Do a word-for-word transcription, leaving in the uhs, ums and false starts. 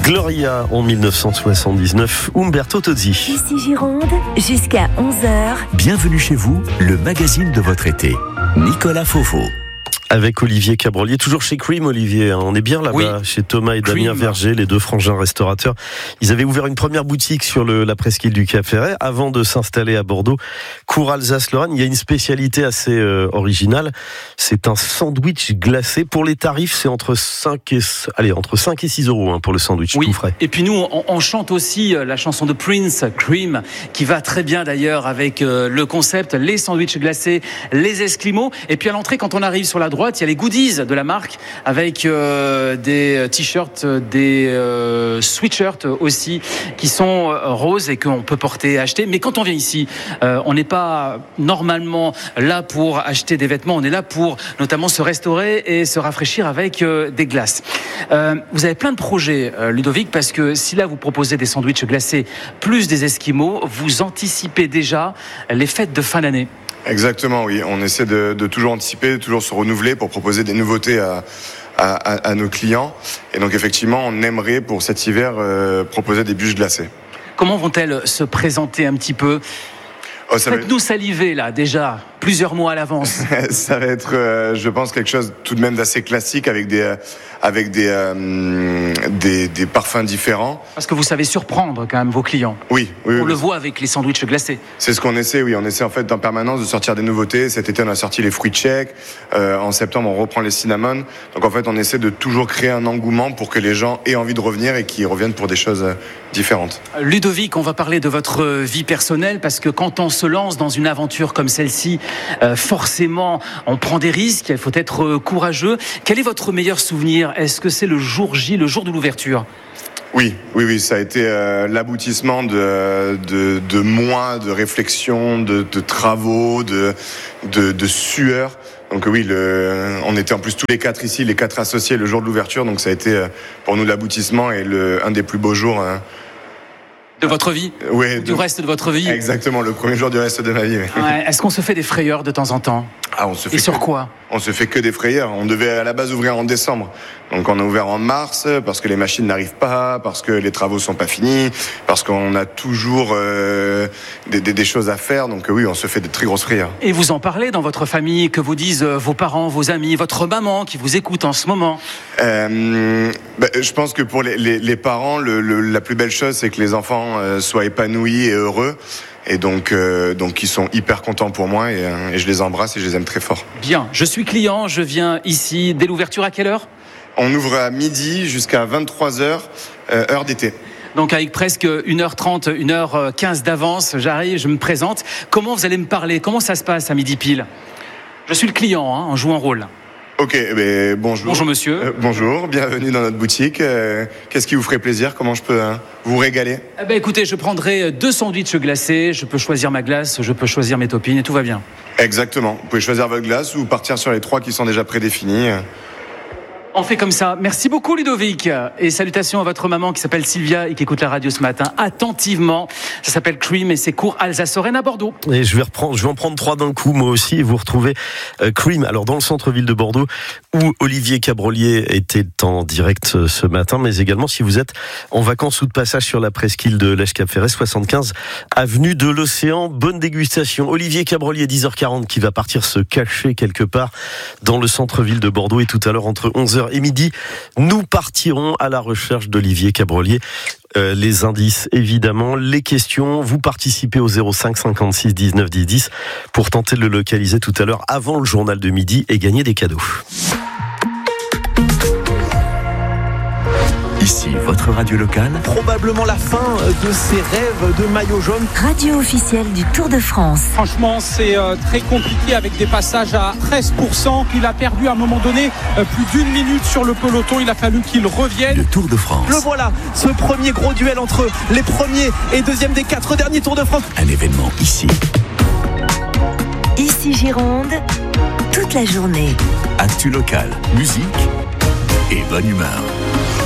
Gloria en dix-neuf cent soixante-dix-neuf, Umberto Tozzi. Ici Gironde, jusqu'à onze heures. Bienvenue chez vous, le magazine de votre été. Nicolas Fofo. Avec Olivier Cabrolier, toujours chez Cream, Olivier. On est bien là-bas, oui. Chez Thomas et Damien Cream. Verger, les deux frangins restaurateurs. Ils avaient ouvert une première boutique sur le, la presqu'île du Cap-Ferret avant de s'installer à Bordeaux. Cours Alsace-Lorraine. Il y a une spécialité assez euh, originale. C'est un sandwich glacé. Pour les tarifs, c'est entre cinq et, allez, entre cinq et six euros hein, pour le sandwich oui. tout frais. Et puis nous, on, on chante aussi la chanson de Prince, Cream, qui va très bien d'ailleurs avec euh, le concept, les sandwichs glacés, les esquimaux. Et puis à l'entrée, quand on arrive sur la droite, il y a les goodies de la marque avec euh, des t-shirts, des euh, sweatshirts aussi qui sont euh, roses et qu'on peut porter et acheter. Mais quand on vient ici, euh, on n'est pas normalement là pour acheter des vêtements, on est là pour notamment se restaurer et se rafraîchir avec euh, des glaces. Euh, vous avez plein de projets, euh, Ludovic, parce que si là vous proposez des sandwichs glacés plus des esquimaux, vous anticipez déjà les fêtes de fin d'année. Exactement, oui. On essaie de, de toujours anticiper, de toujours se renouveler pour proposer des nouveautés à, à, à, à nos clients. Et donc, effectivement, on aimerait, pour cet hiver, euh, proposer des bûches glacées. Comment vont-elles se présenter un petit peu ? oh, Faites-nous saliver, là, déjà, plusieurs mois à l'avance. Ça va être, euh, je pense, quelque chose tout de même d'assez classique avec des... Euh, avec des, euh, des, des parfums différents. Parce que vous savez surprendre quand même vos clients. Oui, oui. On oui, le oui. voit avec les sandwichs glacés. C'est ce qu'on essaie, oui. On essaie en fait en permanence de sortir des nouveautés. Cet été, on a sorti les fruits tchèques. Euh, en septembre, on reprend les cinnamon. Donc en fait, on essaie de toujours créer un engouement pour que les gens aient envie de revenir et qu'ils reviennent pour des choses différentes. Ludovic, on va parler de votre vie personnelle parce que quand on se lance dans une aventure comme celle-ci, euh, forcément, on prend des risques. Il faut être courageux. Quel est votre meilleur souvenir ? Est-ce que c'est le jour J, le jour de l'ouverture ? Oui, oui, oui, ça a été euh, l'aboutissement de, de, de mois de réflexion, de, de travaux, de, de, de sueur. Donc oui, le, on était en plus tous les quatre ici, les quatre associés le jour de l'ouverture. Donc ça a été pour nous l'aboutissement et le, un des plus beaux jours. Hein. De votre vie ? Oui. Du de... reste de votre vie ? Exactement, le premier jour du reste de ma vie. Oui. Ouais, est-ce qu'on se fait des frayeurs de temps en temps ? Ah, on se fait Et sur que, quoi ? On se fait que des frayeurs. On devait à la base ouvrir en décembre. Donc on a ouvert en mars parce que les machines n'arrivent pas, parce que les travaux sont pas finis, parce qu'on a toujours euh, des, des, des choses à faire. Donc oui, on se fait de très grosses frayeurs. Et vous en parlez dans votre famille, que vous disent vos parents, vos amis, votre maman qui vous écoute en ce moment ? euh, bah, Je pense que pour les, les, les parents, le, le, la plus belle chose, c'est que les enfants euh, soient épanouis et heureux. Et donc, euh, donc ils sont hyper contents pour moi et, euh, et je les embrasse et je les aime très fort. Bien, je suis client, je viens ici dès l'ouverture à quelle heure ? On ouvre à midi jusqu'à vingt-trois heures, euh, heure d'été. Donc avec presque une heure trente, une heure quinze d'avance, j'arrive, je me présente. Comment vous allez me parler ? Comment ça se passe à midi pile ? Je suis le client, hein, on joue un rôle. Ok, eh bonjour. Bonjour monsieur. Euh, bonjour, bienvenue dans notre boutique. Euh, qu'est-ce qui vous ferait plaisir ? Comment je peux hein, vous régaler ? eh ben, Écoutez, je prendrai deux sandwichs glacés, je peux choisir ma glace, je peux choisir mes toppings et tout va bien. Exactement, vous pouvez choisir votre glace ou partir sur les trois qui sont déjà prédéfinis. On fait comme ça. Merci beaucoup Ludovic. Et salutations à votre maman qui s'appelle Sylvia et qui écoute la radio ce matin attentivement. Ça s'appelle Cream et c'est cours Alsace-Lorraine à Bordeaux. Et je vais reprendre, je vais en prendre trois d'un coup moi aussi et vous retrouvez euh, Cream. Alors dans le centre-ville de Bordeaux où Olivier Cabrolier était en direct ce matin, mais également si vous êtes en vacances ou de passage sur la presqu'île de l'Esch-Cap-Ferret, soixante-quinze avenue de l'Océan. Bonne dégustation. Olivier Cabrolier, dix heures quarante, qui va partir se cacher quelque part dans le centre-ville de Bordeaux et tout à l'heure entre onze heures et midi, nous partirons à la recherche d'Olivier Cabrolier. Euh, les indices, évidemment, les questions. Vous participez au zéro cinq cinquante-six dix-neuf dix dix pour tenter de le localiser tout à l'heure avant le journal de midi et gagner des cadeaux. Ici, votre radio locale. Probablement la fin de ses rêves de maillot jaune. Radio officielle du Tour de France. Franchement, c'est euh, très compliqué avec des passages à treize pour cent. Il a perdu à un moment donné euh, plus d'une minute sur le peloton. Il a fallu qu'il revienne. Le Tour de France. Le voilà, ce premier gros duel entre les premiers et deuxièmes des quatre derniers Tours de France. Un événement ici. Ici Gironde, toute la journée. Actu locale, musique et bonne humeur.